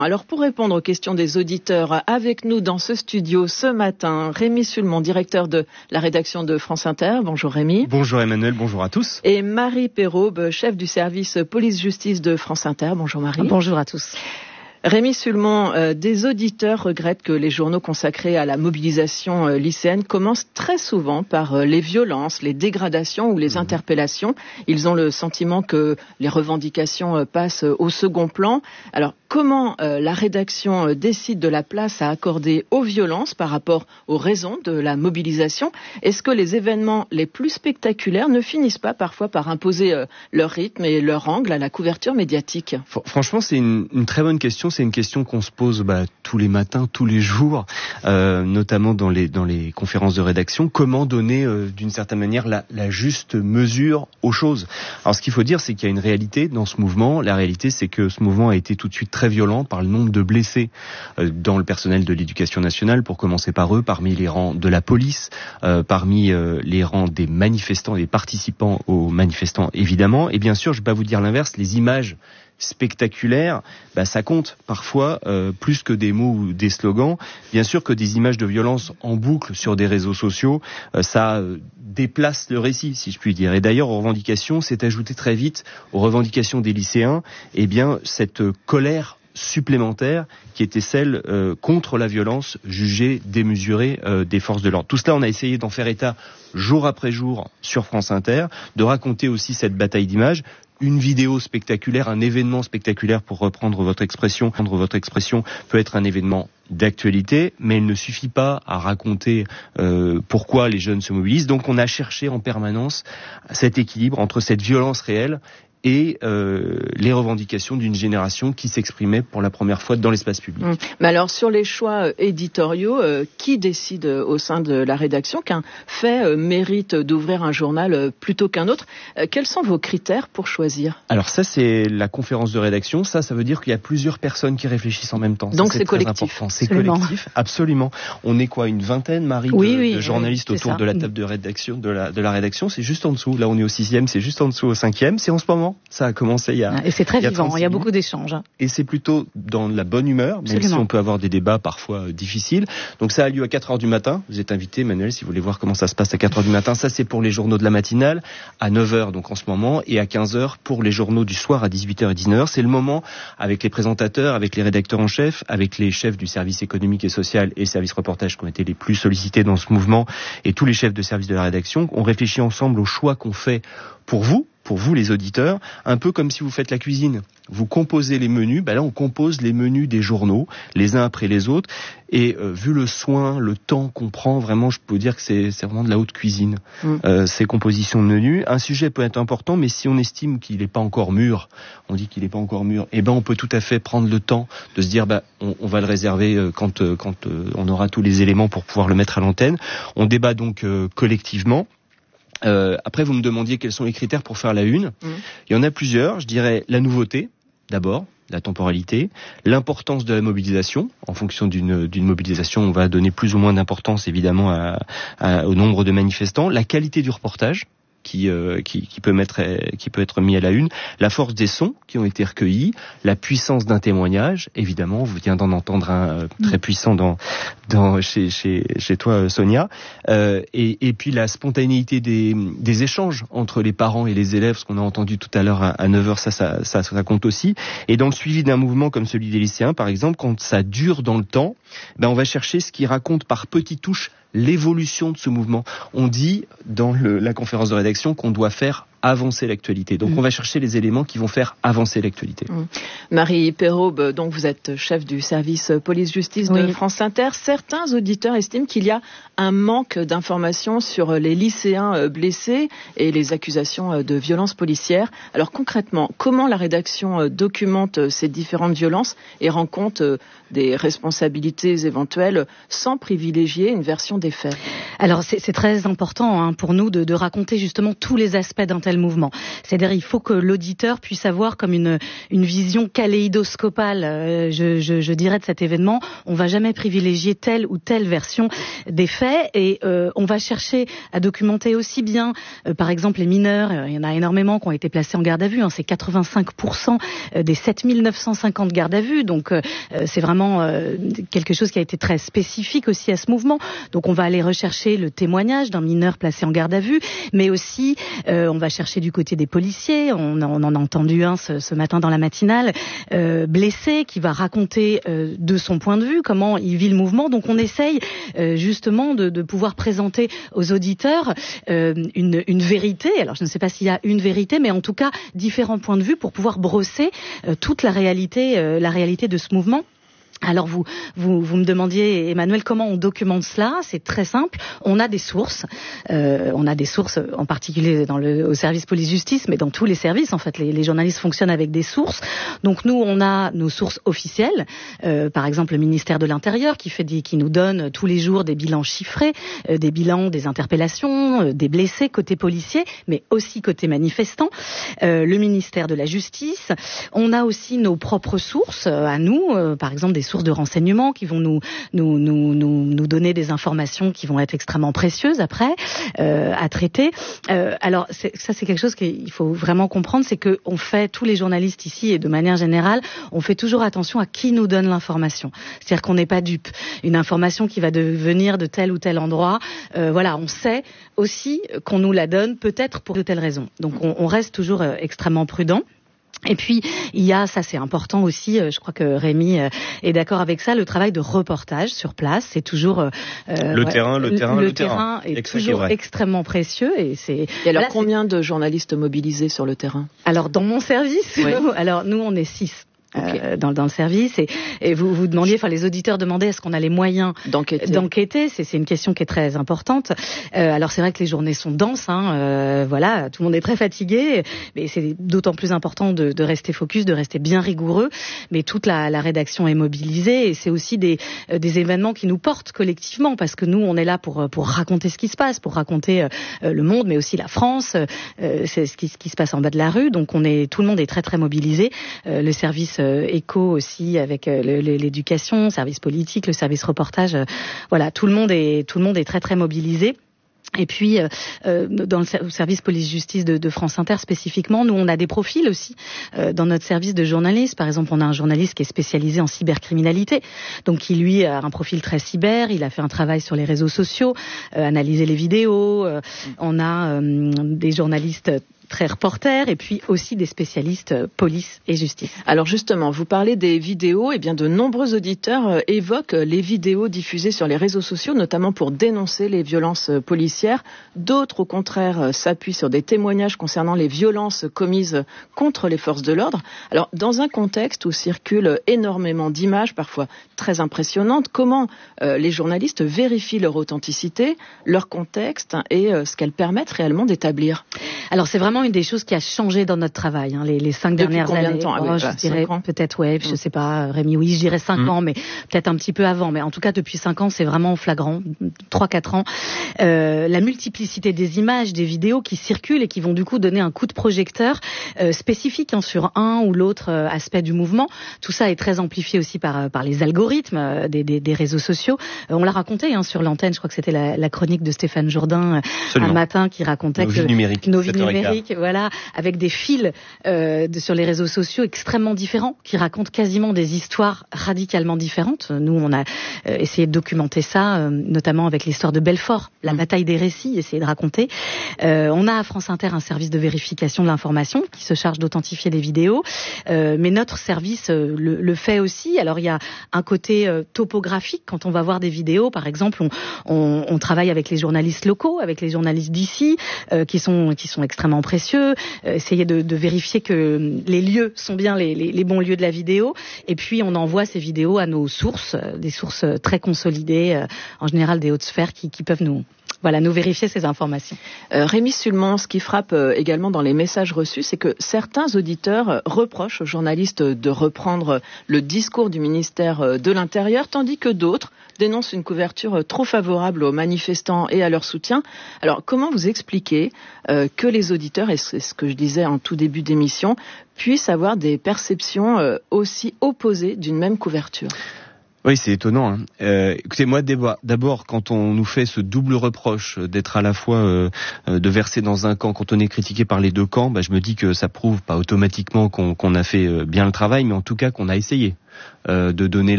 Alors pour répondre aux questions des auditeurs, avec nous dans ce studio ce matin, Rémi Sulmon, directeur de la rédaction de France Inter. Bonjour Rémi. Bonjour Emmanuel, bonjour à tous. Et Marie Perraube, chef du service police-justice de France Inter. Bonjour Marie. Bonjour à tous. Rémi Sulmon, des auditeurs regrettent que les journaux consacrés à la mobilisation lycéenne commencent très souvent par les violences, les dégradations ou les interpellations. Ils ont le sentiment que les revendications passent au second plan. Alors, comment la rédaction décide de la place à accorder aux violences par rapport aux raisons de la mobilisation? Est-ce que les événements les plus spectaculaires ne finissent pas parfois par imposer leur rythme et leur angle à la couverture médiatique? Franchement, c'est une très bonne question. C'est une question qu'on se pose tous les matins, tous les jours, notamment dans les conférences de rédaction. Comment donner d'une certaine manière la juste mesure aux choses? Alors ce qu'il faut dire, c'est qu'il y a une réalité dans ce mouvement. La réalité, c'est que ce mouvement a été tout de suite très violent par le nombre de blessés dans le personnel de l'éducation nationale, pour commencer par eux, parmi les rangs de la police, parmi les rangs des manifestants et des participants aux manifestants évidemment. Et bien sûr, je ne vais pas vous dire l'inverse, les images spectaculaire, ça compte parfois plus que des mots ou des slogans. Bien sûr que des images de violence en boucle sur des réseaux sociaux, ça déplace le récit, si je puis dire. Et d'ailleurs, aux revendications, c'est ajouté très vite aux revendications des lycéens, cette colère supplémentaire qui était celle contre la violence jugée démesurée des forces de l'ordre. Tout cela, on a essayé d'en faire état jour après jour sur France Inter, de raconter aussi cette bataille d'images. Une vidéo spectaculaire, un événement spectaculaire, pour reprendre votre expression, peut être un événement d'actualité, mais il ne suffit pas à raconter pourquoi les jeunes se mobilisent. Donc on a cherché en permanence cet équilibre entre cette violence réelle et les revendications d'une génération qui s'exprimait pour la première fois dans l'espace public. Mais alors, sur les choix éditoriaux, qui décide au sein de la rédaction qu'un fait mérite d'ouvrir un journal plutôt qu'un autre? Quels sont vos critères pour choisir? Alors ça, c'est la conférence de rédaction. Ça veut dire qu'il y a plusiire personnes qui réfléchissent en même temps. Donc ça, c'est collectif. C'est collectif, absolument. On est une vingtaine, Marie, de journalistes autour de la table de rédaction, de la rédaction. C'est juste en dessous. Là, on est au 6e, c'est juste en dessous au 5e. C'est en ce moment. Ça a commencé il y a... Et c'est très vivant, il y a beaucoup d'échanges. Et c'est plutôt dans la bonne humeur, même si on peut avoir des débats parfois difficiles. Donc ça a lieu à 4h du matin. Vous êtes invité, Manuel, si vous voulez voir comment ça se passe à 4h du matin. Ça, c'est pour les journaux de la matinale, à 9h donc en ce moment, et à 15h pour les journaux du soir à 18h et 19h. C'est le moment, avec les présentateurs, avec les rédacteurs en chef, avec les chefs du service économique et social et service reportage qui ont été les plus sollicités dans ce mouvement, et tous les chefs de service de la rédaction. On réfléchit ensemble aux choix qu'on fait pour vous les auditeurs, un peu comme si vous faites la cuisine. Vous composez les menus, là on compose les menus des journaux, les uns après les autres, et vu le soin, le temps qu'on prend, vraiment je peux vous dire que c'est vraiment de la haute cuisine, ces compositions de menus. Un sujet peut être important, mais si on estime qu'il n'est pas encore mûr, on dit qu'il n'est pas encore mûr, on peut tout à fait prendre le temps de se dire on va le réserver quand on aura tous les éléments pour pouvoir le mettre à l'antenne. On débat donc collectivement. Après, vous me demandiez quels sont les critères pour faire la une. Il y en a plusieurs. Je dirais la nouveauté, d'abord, la temporalité, l'importance de la mobilisation. En fonction d'une mobilisation, on va donner plus ou moins d'importance, évidemment, au nombre de manifestants. La qualité du reportage, qui peut être mis à la une, la force des sons qui ont été recueillis, la puissance d'un témoignage, évidemment, vous venez d'en entendre un très puissant chez toi, Sonia, et puis la spontanéité des échanges entre les parents et les élèves, ce qu'on a entendu tout à l'heure à 9h, ça compte aussi. Et dans le suivi d'un mouvement comme celui des lycéens, par exemple, quand ça dure dans le temps, on va chercher ce qui raconte par petites touches l'évolution de ce mouvement. On dit dans la conférence de rédaction qu'on doit faire avancer l'actualité. Donc on va chercher les éléments qui vont faire avancer l'actualité. Marie Perraube, donc vous êtes chef du service police-justice de France Inter. Certains auditeurs estiment qu'il y a un manque d'informations sur les lycéens blessés et les accusations de violences policières. Alors concrètement, comment la rédaction documente ces différentes violences et rend compte des responsabilités éventuelles sans privilégier une version des faits? Alors c'est très important pour nous de raconter justement tous les aspects d'un tel tel mouvement. C'est-à-dire, il faut que l'auditeur puisse avoir comme une vision kaléidoscopale, je dirais, de cet événement. On va jamais privilégier telle ou telle version des faits et on va chercher à documenter aussi bien, par exemple, les mineurs. Il y en a énormément qui ont été placés en garde à vue. C'est 85% des 7950 gardes à vue. Donc, c'est vraiment quelque chose qui a été très spécifique aussi à ce mouvement. Donc, on va aller rechercher le témoignage d'un mineur placé en garde à vue, mais aussi, on va chercher du côté des policiers. On en a entendu un ce matin dans la matinale, blessé, qui va raconter de son point de vue comment il vit le mouvement. Donc, on essaye justement de pouvoir présenter aux auditeurs une vérité. Alors, je ne sais pas s'il y a une vérité, mais en tout cas, différents points de vue pour pouvoir brosser toute la réalité de ce mouvement. Alors vous me demandiez, Emmanuel, comment on documente cela? C'est très simple. On a des sources. En particulier au service police-justice, mais dans tous les services, en fait, les journalistes fonctionnent avec des sources. Donc nous, on a nos sources officielles. Par exemple, le ministère de l'Intérieur qui nous donne tous les jours des bilans chiffrés, des bilans des interpellations, des blessés côté policier, mais aussi côté manifestants. Le ministère de la Justice. On a aussi nos propres sources à nous, par exemple des sources de renseignements qui vont nous donner des informations qui vont être extrêmement précieuses après à traiter. Alors ça c'est quelque chose qu'il faut vraiment comprendre, c'est que on fait, tous les journalistes ici et de manière générale, on fait toujours attention à qui nous donne l'information. C'est-à-dire qu'on n'est pas dupe. Une information qui va venir de tel ou tel endroit, on sait aussi qu'on nous la donne peut-être pour de telles raisons. Donc on reste toujours extrêmement prudent. Et puis, il y a, ça c'est important aussi, je crois que Rémi est d'accord avec ça, le travail de reportage sur place, c'est toujours... Le terrain est toujours extrêmement précieux. Et alors, combien de journalistes mobilisés sur le terrain? Alors, dans mon service, alors nous on est 6. Okay. Dans le service et vous demandiez, enfin les auditeurs demandaient est-ce qu'on a les moyens d'enquêter. C'est une question qui est très importante. Alors c'est vrai que les journées sont denses, tout le monde est très fatigué, mais c'est d'autant plus important de rester focus, de rester bien rigoureux. Mais toute la rédaction est mobilisée et c'est aussi des événements qui nous portent collectivement parce que nous on est là pour raconter ce qui se passe, pour raconter le monde, mais aussi la France, c'est ce qui se passe en bas de la rue. Donc tout le monde est très très mobilisé. Le service éco aussi avec l'éducation, service politique, le service reportage, tout le monde est très très mobilisé. Et puis, dans le service police-justice de France Inter spécifiquement, nous on a des profils aussi dans notre service de journalistes. Par exemple, on a un journaliste qui est spécialisé en cybercriminalité, donc qui lui a un profil très cyber. Il a fait un travail sur les réseaux sociaux, analysé les vidéos. On a des journalistes très reporters et puis aussi des spécialistes police et justice. Alors justement, vous parlez des vidéos, et bien de nombreux auditeurs évoquent les vidéos diffusées sur les réseaux sociaux, notamment pour dénoncer les violences policières. D'autres, au contraire, s'appuient sur des témoignages concernant les violences commises contre les forces de l'ordre. Alors, dans un contexte où circulent énormément d'images, parfois très impressionnantes, comment les journalistes vérifient leur authenticité, leur contexte et ce qu'elles permettent réellement d'établir? Alors, c'est vraiment une des choses qui a changé dans notre travail, les 5 dernières années. Depuis combien de temps? Je dirais peut-être, je sais pas, Rémi, oui, je dirais 5 ans, mais peut-être un petit peu avant. Mais en tout cas, depuis 5 ans, c'est vraiment flagrant, 3-4 ans. La multiplicité des images, des vidéos qui circulent et qui vont du coup donner un coup de projecteur spécifique sur un ou l'autre aspect du mouvement. Tout ça est très amplifié aussi par les algorithmes des réseaux sociaux. On l'a raconté sur l'antenne, je crois que c'était la chronique de Stéphane Jourdain un matin qui racontait nos vies numériques, avec des fils sur les réseaux sociaux extrêmement différents, qui racontent quasiment des histoires radicalement différentes. Nous, on a essayé de documenter ça, notamment avec l'histoire de Belfort, la bataille des récits, essayer de raconter. On a à France Inter un service de vérification de l'information qui se charge d'authentifier les vidéos, mais notre service le fait aussi. Alors, il y a un côté topographique quand on va voir des vidéos, par exemple, on travaille avec les journalistes locaux, avec les journalistes d'ici, qui sont extrêmement précieux, essayer de vérifier que les lieux sont bien les bons lieux de la vidéo, et puis on envoie ces vidéos à nos sources, des sources très consolidés, en général des hautes sphères qui peuvent nous vérifier ces informations. Rémi Sulmon, ce qui frappe également dans les messages reçus, c'est que certains auditeurs reprochent aux journalistes de reprendre le discours du ministère de l'Intérieur, tandis que d'autres dénoncent une couverture trop favorable aux manifestants et à leur soutien. Alors, comment vous expliquez que les auditeurs, et c'est ce que je disais en tout début d'émission, puissent avoir des perceptions aussi opposées d'une même couverture ? Oui, c'est étonnant. Écoutez, moi, d'abord, quand on nous fait ce double reproche d'être à la fois de verser dans un camp, quand on est critiqué par les deux camps, je me dis que ça prouve pas automatiquement qu'on a fait bien le travail, mais en tout cas qu'on a essayé de donner